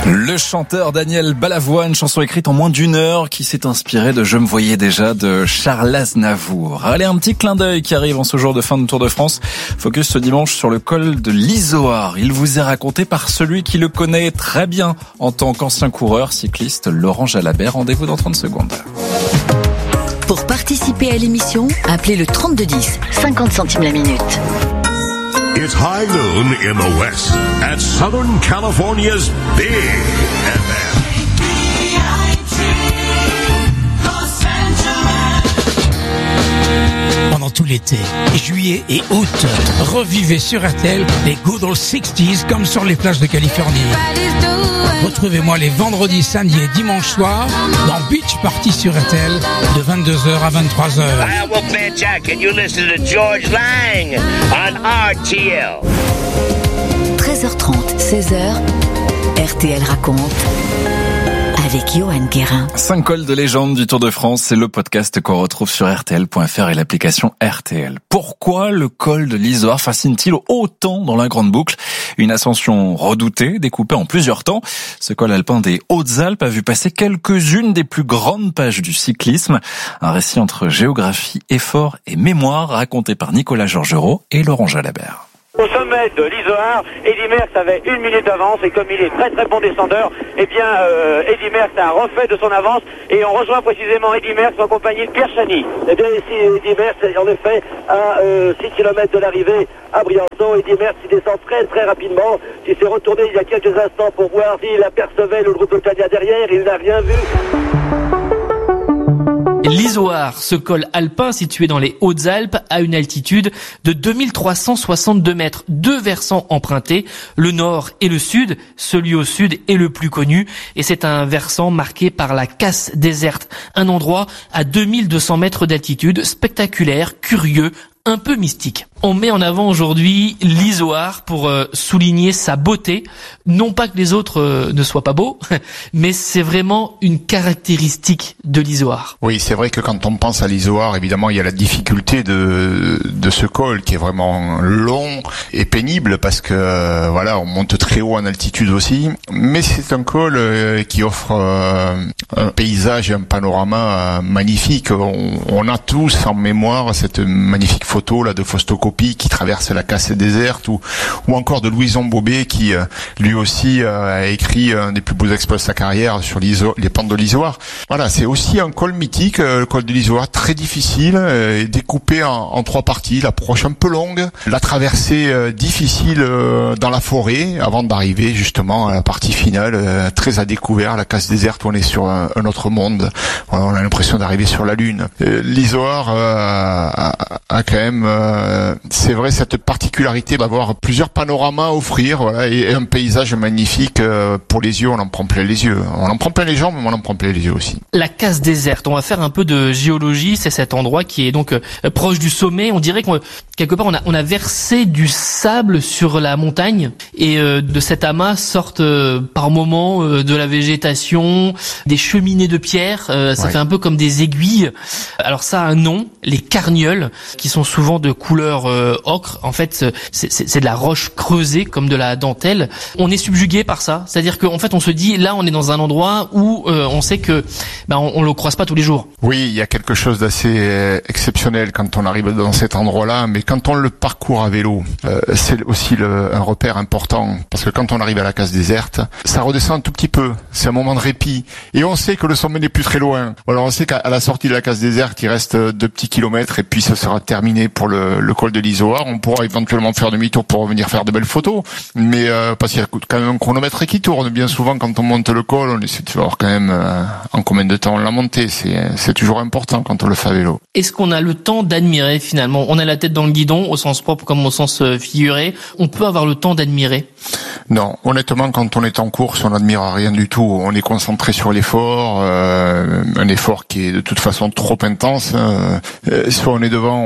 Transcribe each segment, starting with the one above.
Le chanteur Daniel Balavoine, chanson écrite en moins d'une heure qui s'est inspirée de Je me voyais déjà de Charles Aznavour. Allez, un petit clin d'œil qui arrive en ce jour de fin de Tour de France. Focus ce dimanche sur le col de l'Izoard. Il vous est raconté par celui qui le connaît très bien en tant qu'ancien coureur cycliste, Laurent Jalabert. Rendez-vous dans 30 secondes. Pour participer à l'émission, appelez le 3210, 50 centimes la minute. It's high noon in the West at Southern California's Big FM. Pendant tout l'été, juillet et août, revivez sur RTL les good old 60s comme sur les plages de Californie. Retrouvez-moi les vendredis, samedis et dimanches soirs dans Beach Party sur RTL de 22h à 23h. I'm Wolfman Jack and you listen to George Lang on RTL. 13h30, 16h, RTL raconte avec Johan Guérin. 5 cols de légende du Tour de France, c'est le podcast qu'on retrouve sur RTL.fr et l'application RTL. Pourquoi le col de l'Izoard fascine-t-il autant dans la grande boucle ? Une ascension redoutée, découpée en plusieurs temps. Ce col alpin des Hautes-Alpes a vu passer quelques-unes des plus grandes pages du cyclisme. Un récit entre géographie, effort et mémoire raconté par Nicolas Georgerot et Laurent Jalabert. Au sommet de l'Izoard, Eddy Merckx avait 1 minute d'avance et comme il est très très bon descendeur, eh bien Eddy Merckx a refait de son avance et on rejoint précisément Eddy Merckx en compagnie de Pierre Chany. Eh bien ici Eddy Merckx en effet à 6 km de l'arrivée à Briançon. Eddy Merckx il descend très très rapidement. Il s'est retourné il y a quelques instants pour voir s'il apercevait le groupe Tania derrière, il n'a rien vu. L'Izoard, ce col alpin situé dans les Hautes-Alpes à une altitude de 2362 mètres. 2 versants empruntés, le nord et le sud. Celui au sud est le plus connu et c'est un versant marqué par la casse déserte. Un endroit à 2200 mètres d'altitude, spectaculaire, curieux, un peu mystique. On met en avant aujourd'hui l'Izoard pour souligner sa beauté. Non pas que les autres ne soient pas beaux, mais c'est vraiment une caractéristique de l'Izoard. Oui, c'est vrai que quand on pense à l'Izoard, évidemment, il y a la difficulté de ce col qui est vraiment long et pénible parce que voilà, on monte très haut en altitude aussi. Mais c'est un col qui offre un paysage et un panorama magnifique. On a tous en mémoire cette magnifique photo là de Faustocopie qui traverse la casse déserte ou encore de Louison Bobet qui lui aussi a écrit un des plus beaux exploits de sa carrière sur les pentes de l'Izoard. Voilà, c'est aussi un col mythique, le col de l'Izoard, très difficile, découpé en 3 parties, l'approche un peu longue, la traversée difficile dans la forêt avant d'arriver justement à la partie finale, très à découvert, la casse déserte où on est sur un autre monde. Voilà, on a l'impression d'arriver sur la Lune. L'Izoard a quand même, c'est vrai, cette particularité d'avoir plusieurs panoramas à offrir, voilà, et un paysage magnifique pour les yeux. On en prend plein les yeux. On en prend plein les jambes, mais on en prend plein les yeux aussi. La casse déserte, on va faire un peu de géologie. C'est cet endroit qui est donc proche du sommet. On dirait quelque part on a versé du sable sur la montagne et de cet amas sortent par moments de la végétation, des cheminées de pierre. Ça fait un peu comme des aiguilles. Alors ça a un nom, les carnioles, qui sont souvent de couleur ocre. En fait, c'est de la roche creusée comme de la dentelle. On est subjugué par ça. C'est-à-dire qu'en fait, on se dit, là, on est dans un endroit où on sait que on le croise pas tous les jours. Oui, il y a quelque chose d'assez exceptionnel quand on arrive dans cet endroit-là, mais quand on le parcourt à vélo, c'est aussi un repère important. Parce que quand on arrive à la casse déserte, ça redescend un tout petit peu. C'est un moment de répit. Et on sait que le sommet n'est plus très loin. Alors on sait qu'à la sortie de la casse déserte, il reste 2 petits kilomètres et puis ça sera terminé pour le col de l'Izoard. On pourra éventuellement faire demi-tour pour revenir faire de belles photos, mais parce qu'il y a quand même un chronomètre qui tourne. Bien souvent, quand on monte le col, on essaie de savoir quand même en combien de temps on l'a monté. C'est toujours important quand on le fait à vélo. Est-ce qu'on a le temps d'admirer finalement ? On a la tête dans le guidon, au sens propre comme au sens figuré. On peut avoir le temps d'admirer ? Non, honnêtement, quand on est en course, on n'admire rien du tout. On est concentré sur l'effort, un effort qui est de toute façon trop intense. Soit on est devant, on est à la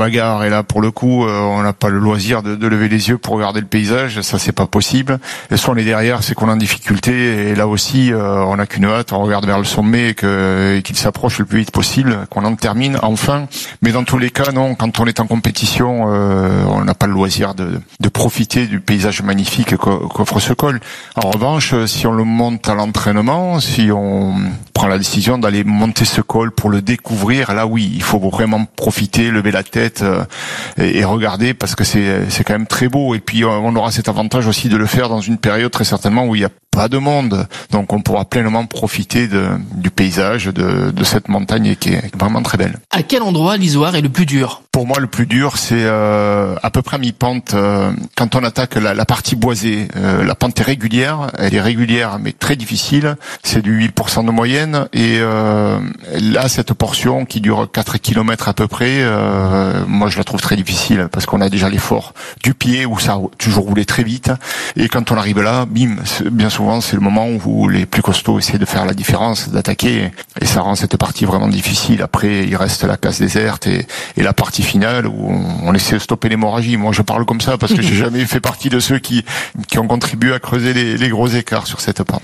bagarre. Et là, pour le coup, on n'a pas le loisir de lever les yeux pour regarder le paysage. Ça, c'est pas possible. Et soit on est derrière, c'est qu'on est en difficulté. Et là aussi, on n'a qu'une hâte. On regarde vers le sommet et qu'il s'approche le plus vite possible, qu'on en termine enfin. Mais dans tous les cas, non. Quand on est en compétition, on n'a pas le loisir de profiter du paysage magnifique qu'offre ce col. En revanche, si on le monte à l'entraînement, si on prend la décision d'aller monter ce col pour le découvrir, là oui, il faut vraiment profiter, lever la tête et regarder, parce que c'est quand même très beau. Et puis on aura cet avantage aussi de le faire dans une période très certainement où il n'y a pas de monde, donc on pourra pleinement profiter du paysage de cette montagne qui est vraiment très belle. À quel endroit l'Izoard est le plus dur? Pour moi, le plus dur, c'est à peu près à mi-pente, quand on attaque la partie boisée. La pente est régulière, elle est régulière mais très difficile, c'est du 8% de moyenne, et là, cette portion qui dure 4 km à peu près, moi je la trouve très difficile, parce qu'on a déjà l'effort du pied où ça a toujours roulé très vite, et quand on arrive là, bim, bien souvent c'est le moment où les plus costauds essaient de faire la différence, d'attaquer, et ça rend cette partie vraiment difficile. Après, il reste la casse déserte et la partie finale où on essaie de stopper l'hémorragie. Moi, je parle comme ça parce que j'ai jamais fait partie de ceux qui ont contribué à creuser les gros écarts sur cette pente.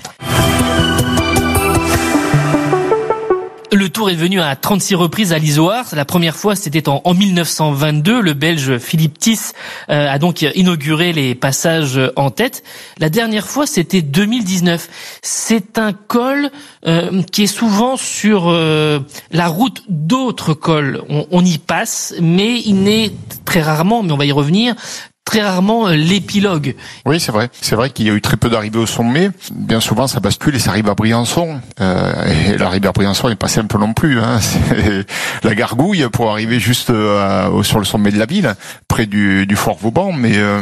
Le Tour est venu à 36 reprises à l'Izoard. La première fois, c'était en 1922. Le Belge Philippe Thys a donc inauguré les passages en tête. La dernière fois, c'était 2019. C'est un col qui est souvent sur la route d'autres cols. On y passe, mais il n'est très rarement, mais on va y revenir, très rarement l'épilogue. Oui, c'est vrai. C'est vrai qu'il y a eu très peu d'arrivées au sommet. Bien souvent, ça bascule et ça arrive à Briançon. Et l'arrivée à Briançon n'est pas simple non plus. C'est la gargouille pour arriver juste sur le sommet de la ville, près du Fort Vauban. Mais